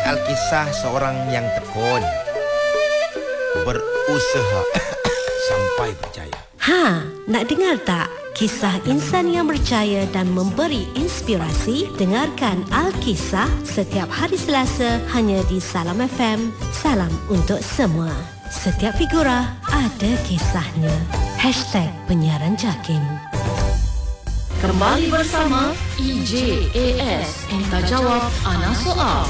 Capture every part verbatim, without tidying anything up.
Alkisah seorang yang tekun, berusaha sampai berjaya. Ha, nak dengar tak? Kisah insan yang berjaya dan memberi inspirasi? Dengarkan Alkisah setiap hari Selasa hanya di Salam F M. Salam untuk semua. Setiap figura ada kisahnya. Hashtag Penyiaran Jakim. Kembali bersama E J A S Entah Jawab Ana Soal.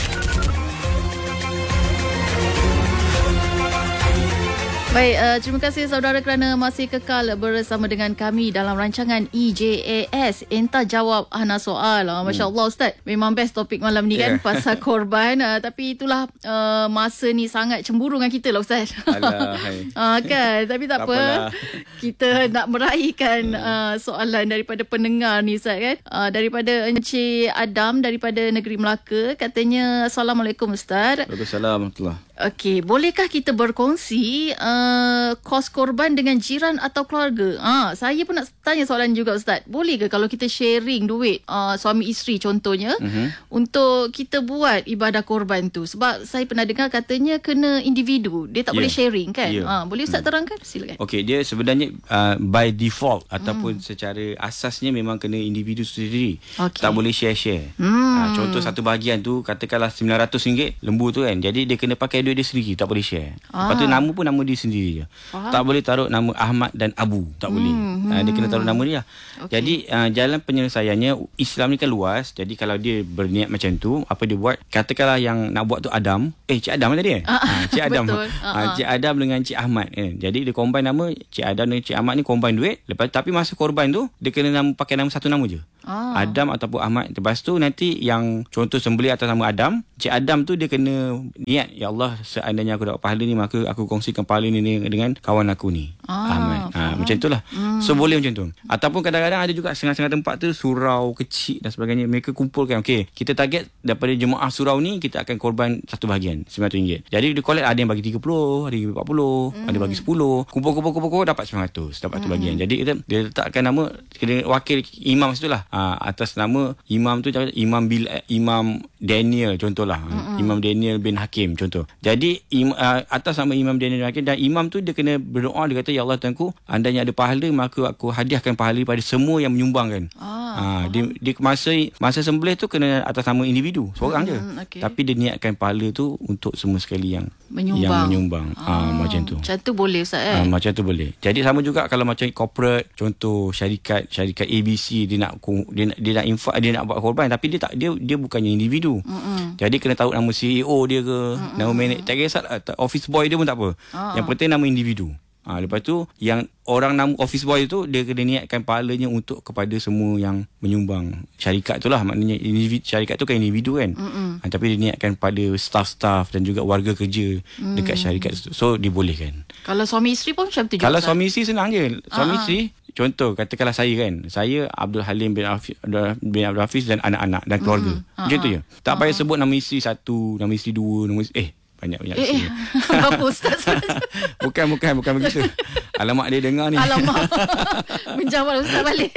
Baik, uh, terima kasih saudara kerana masih kekal bersama dengan kami dalam rancangan E J A S Entah Jawab Ana Soal. Uh, Masya Allah Ustaz, memang best topik malam ni kan, yeah. Pasal korban. Uh, tapi itulah uh, masa ni sangat cemburu dengan kita lah Ustaz. Alah, hai. uh, kan, tapi tak, tak apa. Apalah. Kita nak meraihkan uh, soalan daripada pendengar ni Ustaz kan. Uh, daripada Encik Adam daripada Negeri Melaka. Katanya, Assalamualaikum Ustaz. Waalaikumsalam warahmatullahi. Okey, bolehkah kita berkongsi uh, kos korban dengan jiran atau keluarga? Ah, saya pun nak tanya soalan juga Ustaz. Boleh ke kalau kita sharing duit uh, suami isteri contohnya, uh-huh, untuk kita buat ibadah korban tu? Sebab saya pernah dengar katanya kena individu. Dia tak yeah. boleh sharing kan? Yeah. Ah, boleh Ustaz hmm. terangkan? Silakan. Okey, dia sebenarnya uh, by default ataupun hmm. secara asasnya memang kena individu sendiri. Okay. Tak boleh share-share. Hmm. Uh, contoh satu bahagian tu katakanlah sembilan ratus ringgit lembu tu kan. Jadi dia kena pakai duit dia sendiri, tak boleh share. Ah. Lepas tu nama pun nama dia sendiri je. Faham. Tak boleh taruh nama Ahmad dan Abu, tak hmm. boleh. Hmm. Uh, dia kena taruh nama dia. Okay. Jadi uh, jalan penyelesaiannya, Islam ni kan luas. Jadi kalau dia berniat macam tu, apa dia buat? Katakanlah yang nak buat tu Adam. Eh Cik Adam tadi eh? Ah. Uh, Cik Adam. Betul. Uh-huh. Uh, Cik Adam dengan Cik Ahmad eh. Jadi dia combine nama Cik Adam dengan Cik Ahmad ni, combine duit. Lepas tapi masa korban tu dia kena nama, pakai nama satu nama je. Ah. Adam ataupun Ahmad. Lepas tu nanti yang contoh sembelih atas nama Adam, Cik Adam tu dia kena niat, ya Allah, seandainya aku dapat pahala ni, maka aku kongsikan pahala ni dengan kawan aku ni, ah, Ahmad. Ha, macam itulah. Hmm. So boleh macam tu. Ataupun kadang-kadang ada juga setengah-setengah tempat tu surau kecil dan sebagainya, mereka kumpulkan, okey, kita target daripada jemaah surau ni kita akan korban satu bahagian sembilan ratus ringgit. Jadi dia collect, ada yang bagi tiga puluh, ada yang empat puluh, hmm. ada bagi sepuluh. Kumpul-kumpul-kumpul dapat sembilan ratus, dapat satu hmm. bahagian. Jadi kita dia letakkan nama, kena wakil imam situlah. Ha, atas nama imam tu Imam Bil Imam Daniel contohlah. Mm-hmm. Imam Daniel bin Hakim contoh. Jadi im, uh, atas nama Imam Daniel bin Hakim, dan imam tu dia kena berdoa, dia kata, ya Allah Tuanku, andainya ada pahala maka aku hadiahkan pahala pada semua yang menyumbangkan. Ah, ha, dia, dia masa masa sembelih tu kena atas nama individu seorang mm, je. Okay. Tapi dia niatkan pahala tu untuk semua sekali yang menyumbang. Yang menyumbang. Ah, ha, macam tu. Macam tu boleh Ustaz eh? Ha, macam tu boleh. Jadi sama juga kalau macam corporate, contoh syarikat syarikat A B C, dia nak dia nak, dia nak infak, dia nak buat korban, tapi dia tak dia dia bukannya individu. Mm-mm. Jadi kena tahu nama C E O dia ke, mm-mm, nama manager, tak kisah office boy dia pun tak apa. Ah. Yang penting nama individu. Ha, lepas tu yang orang nama office boy tu, dia kena niatkan pahalanya untuk kepada semua yang menyumbang syarikat tu lah. Maknanya individu, syarikat tu kan individu kan. Ha, tapi dia niatkan pada staff-staff dan juga warga kerja mm. dekat syarikat tu. So dibolehkan. Kalau suami isteri pun macam tu juga. Kalau suami isteri senang je. Suami uh-huh. isteri, contoh katakanlah saya kan, saya Abdul Halim bin Hafiz, bin Abdul Hafiz dan anak-anak dan keluarga. Mm. Macam uh-huh. tu je. Tak uh-huh. payah sebut nama isteri satu, nama isteri dua, nama isteri, eh banyak-banyak eh, eh. Apa Ustaz? Bukan, bukan, bukan begitu. Alamak, dia dengar ni. Alamak. Menjawab Ustaz balik.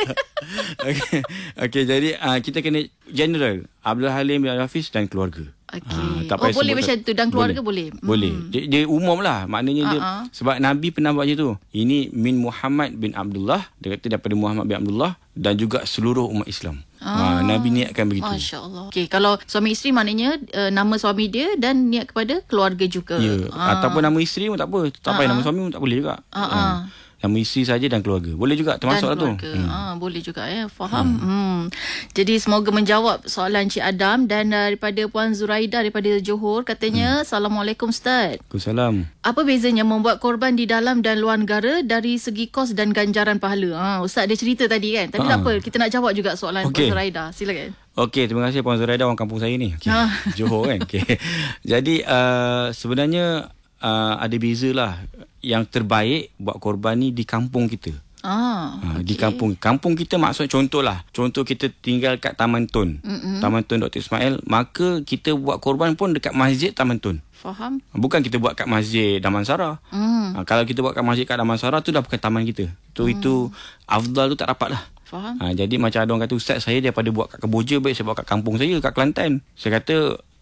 Okey, okay, jadi uh, kita kena general Abdul Halim bin Hafiz dan keluarga. Okay. Ha, oh boleh macam tu, dan keluarga boleh. Boleh. Hmm. Dia, dia umum lah. Maknanya uh-huh. dia, sebab Nabi pernah buat macam tu. Ini min Muhammad bin Abdullah. Dia kata daripada Muhammad bin Abdullah dan juga seluruh umat Islam. Ah. Ha, Nabi niatkan begitu. Masya Allah. Okay, kalau suami isteri maknanya uh, nama suami dia dan niat kepada keluarga juga. Ya. Ah. Ataupun nama isteri pun tak apa. Tak payah nama suami pun tak boleh juga. Uh-huh. Ha. Nama isteri saja dan keluarga. Boleh juga, termasuk lah tu. Hmm. Ah, boleh juga ya. Faham. Hmm. Hmm. Jadi semoga menjawab soalan Cik Adam. Dan daripada Puan Zuraida daripada Johor, katanya, hmm. Assalamualaikum Ustaz. Waalaikumsalam. Apa bezanya membuat korban di dalam dan luar negara dari segi kos dan ganjaran pahala? Ha, Ustaz dia cerita tadi kan. Tadi tak apa, kita nak jawab juga soalan okay. Puan Zuraida. Silakan. Okey, terima kasih Puan Zuraida, orang kampung saya ni. Okay. Ha. Johor kan. Okay. Jadi uh, sebenarnya uh, ada beza lah. Yang terbaik buat korban ni di kampung kita. Ah, ha, okay. Di kampung kampung kita, maksud contoh lah, contoh kita tinggal kat Taman Tun, Mm-mm. Taman Tun Doktor Ismail, maka kita buat korban pun dekat masjid Taman Tun. Faham. Bukan kita buat kat masjid Damansara. mm. ha, Kalau kita buat kat masjid kat Damansara tu dah bukan taman kita. Itu mm. itu afdal tu tak dapat lah. Faham. Ha, jadi macam ada orang kata, Ustaz saya daripada buat kat Keboja, baik saya buat kat kampung saya, kat Kelantan. Saya kata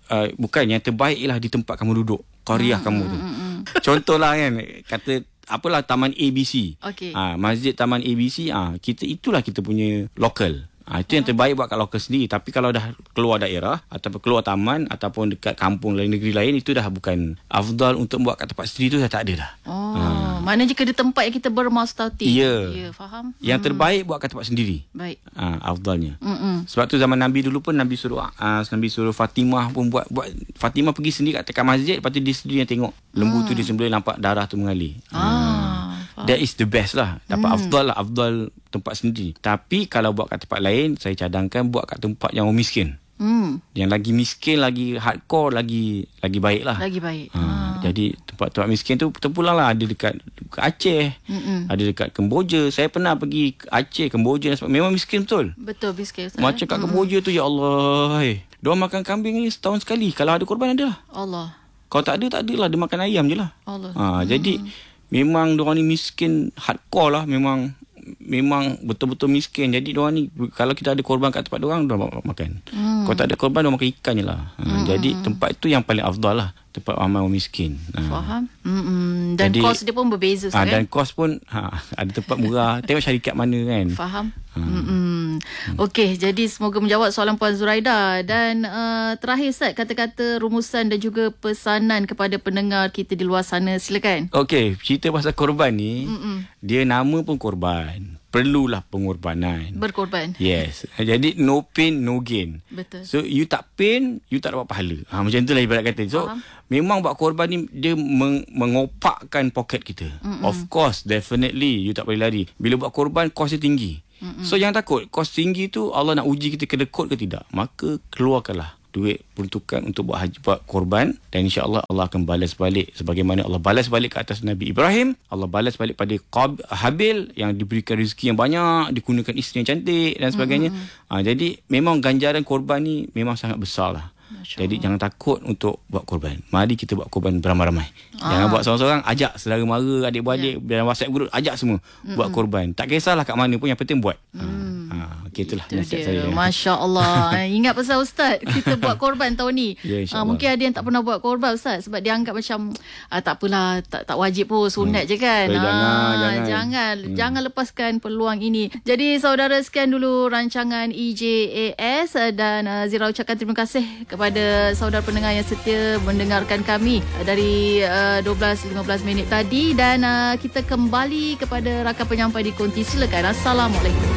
uh, bukan yang terbaik lah di tempat kamu duduk, qaryah hmm, kamu tu. Hmm, hmm. Contohlah kan, kata apalah Taman A B C. Okay. Ha, masjid Taman A B C, ha, kita itulah kita punya lokal. Ha, itu yang terbaik buat kat lokal sendiri. Tapi kalau dah keluar daerah ataupun keluar taman ataupun dekat kampung lain, negeri lain, itu dah bukan afdal untuk buat kat tempat sendiri tu, dah tak ada dah. Oh, ha. Mana jika di tempat yang kita bermastati. Ya. Ya, faham. Yang hmm. terbaik buat kat tempat sendiri. Baik. Ha, afdalnya. Mm-mm. Sebab tu zaman Nabi dulu pun Nabi suruh uh, Nabi suruh Fatimah pun buat buat Fatimah pergi sendiri kat tekan masjid, lepas tu dia sendiri yang tengok lembu hmm. tu disembelih, nampak darah tu mengalir. Ah. That is the best lah. Dapat hmm. afdal lah, afdal tempat sendiri. Tapi kalau buat kat tempat lain, saya cadangkan buat kat tempat yang orang miskin. Hmm. Yang lagi miskin, lagi hardcore, lagi lagi baik lah. Lagi baik. Ha, ha. Jadi tempat-tempat miskin tu terpulang lah. Ada dekat, dekat Aceh, Mm-mm. ada dekat Kemboja. Saya pernah pergi ke Aceh, Kemboja. Memang miskin betul. Betul, miskin. Macam kat Kemboja tu, ya Allah. Hey. Diorang makan kambing ni setahun sekali. Kalau ada korban, ada lah. Allah. Kalau tak ada, tak ada lah. Dia makan ayam je lah. Allah. Ha, hmm. Jadi memang diorang ni miskin hardcore lah. Memang memang betul-betul miskin. Jadi diorang ni, kalau kita ada korban kat tempat diorang, diorang makan. Hmm. Kalau tak ada korban, diorang makan ikan je lah. Ha, hmm. Jadi tempat tu yang paling afdal lah. Tempat ramai orang miskin. Ha. Faham. Mm-mm. Dan jadi, kos dia pun berbeza. Ha, kan? Dan kos pun ha, ada tempat murah. Tengok syarikat mana kan. Faham. Ha. Hmm. Okey, jadi semoga menjawab soalan Puan Zuraida. Dan uh, terakhir Ustaz, kata-kata rumusan dan juga pesanan kepada pendengar kita di luar sana, silakan. Okey, cerita pasal korban ni, Mm-mm. dia nama pun korban. Perlulah pengorbanan. Berkorban. Yes. Jadi no pain, no gain. Betul. So you tak pain, you tak dapat pahala. Ha, macam itulah ibarat kata. So Faham. memang buat korban ni, dia meng- mengopakkan poket kita. Mm-mm. Of course, definitely you tak boleh lari. Bila buat korban, kos dia tinggi. Mm-mm. So jangan takut. Kos tinggi tu Allah nak uji kita kedekut ke tidak. Maka keluarkanlah duit peruntukan untuk buat haji, buat korban, dan insya-Allah Allah akan balas balik sebagaimana Allah balas balik ke atas Nabi Ibrahim, Allah balas balik pada Qab, Habil yang diberikan rezeki yang banyak, digunakan isteri yang cantik dan sebagainya. Mm-hmm. Ha, jadi memang ganjaran korban ni memang sangat besar lah. Jadi jangan takut untuk buat korban. Mari kita buat korban beramai-ramai. Ah. Jangan buat seorang-seorang, ajak saudara mara, adik-beradik, yeah. dalam WhatsApp group, ajak semua mm-hmm. buat korban. Tak kisahlah kat mana pun, yang penting buat. Mm. Ha, okay, itulah nasihat saya. Masya Allah. Ingat pasal Ustaz, kita buat korban tahun ni. Ya, ha, mungkin ada yang tak pernah buat korban Ustaz, sebab dia anggap macam ah, tak apalah, tak, tak wajib pun, sunat hmm. je kan. So, ha, jangan Jangan Jangan, hmm. jangan lepaskan peluang ini. Jadi saudara, sekian dulu rancangan E J A S, dan uh, Zira ucapkan terima kasih kepada saudara pendengar yang setia mendengarkan kami dari uh, dua belas lima belas minit tadi. Dan uh, kita kembali kepada rakan penyampai di Konti. Silakan. Assalamualaikum.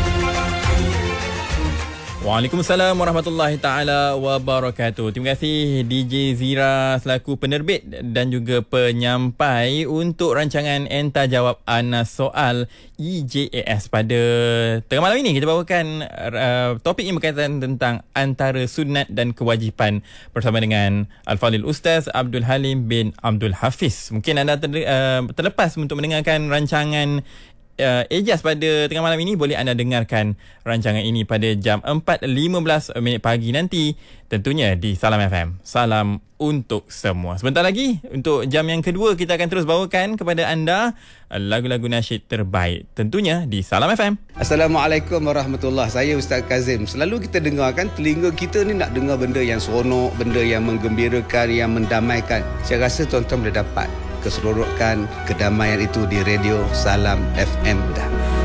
Waalaikumsalam warahmatullahi taala wabarakatuh. Terima kasih D J Zira selaku penerbit dan juga penyampai untuk rancangan Entah Jawab Ana Soal E J A S pada tengah malam ini. Kita bawakan uh, topik yang berkaitan tentang antara sunat dan kewajipan bersama dengan Al-Fadhil Ustaz Abdul Halim bin Abdul Hafiz. Mungkin anda ter, uh, terlepas untuk mendengarkan rancangan Uh, Ejaz pada tengah malam ini. Boleh anda dengarkan rancangan ini pada jam empat lima belas minit pagi nanti, tentunya di Salam F M. Salam untuk semua. Sebentar lagi untuk jam yang kedua, kita akan terus bawakan kepada anda lagu-lagu nasyid terbaik, tentunya di Salam F M. Assalamualaikum warahmatullahi wabarakatuh. Saya Ustaz Kazim. Selalu kita dengarkan, telinga kita ni nak dengar benda yang seronok, benda yang menggembirakan, yang mendamaikan. Saya rasa tuan-tuan boleh dapat keseronokan, kedamaian itu di radio Salam F M dah.